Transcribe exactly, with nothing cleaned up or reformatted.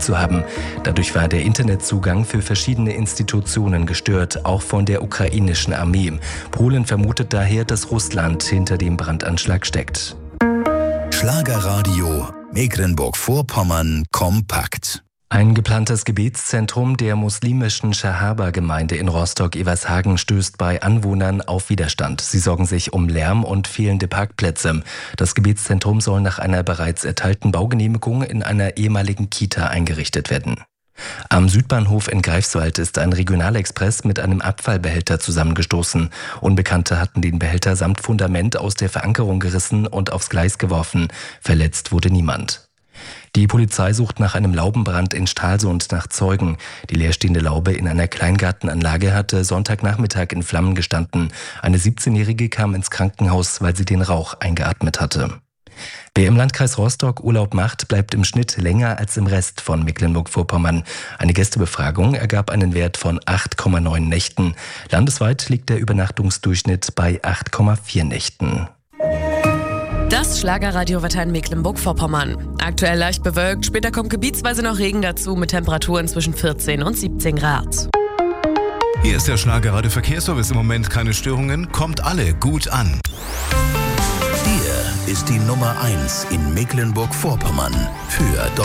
zu haben. Dadurch war der Internetzugang für verschiedene Institutionen gestört, auch von der ukrainischen Armee. Polen vermutet daher, dass Russland hinter dem Brandanschlag steckt. Schlagerradio Mecklenburg-Vorpommern kompakt. Ein geplantes Gebetszentrum der muslimischen Schahaba-Gemeinde in Rostock-Evershagen stößt bei Anwohnern auf Widerstand. Sie sorgen sich um Lärm und fehlende Parkplätze. Das Gebetszentrum soll nach einer bereits erteilten Baugenehmigung in einer ehemaligen Kita eingerichtet werden. Am Südbahnhof in Greifswald ist ein Regionalexpress mit einem Abfallbehälter zusammengestoßen. Unbekannte hatten den Behälter samt Fundament aus der Verankerung gerissen und aufs Gleis geworfen. Verletzt wurde niemand. Die Polizei sucht nach einem Laubenbrand in Stralsund nach Zeugen. Die leerstehende Laube in einer Kleingartenanlage hatte Sonntagnachmittag in Flammen gestanden. Eine siebzehnjährige kam ins Krankenhaus, weil sie den Rauch eingeatmet hatte. Wer im Landkreis Rostock Urlaub macht, bleibt im Schnitt länger als im Rest von Mecklenburg-Vorpommern. Eine Gästebefragung ergab einen Wert von acht Komma neun Nächten. Landesweit liegt der Übernachtungsdurchschnitt bei acht Komma vier Nächten. Das Schlagerradiowetter in Mecklenburg-Vorpommern. Aktuell leicht bewölkt, später kommt gebietsweise noch Regen dazu mit Temperaturen zwischen vierzehn und siebzehn Grad. Hier ist der Schlagerradio Verkehrsservice. Im Moment keine Störungen, kommt alle gut an. Hier ist die Nummer eins in Mecklenburg-Vorpommern für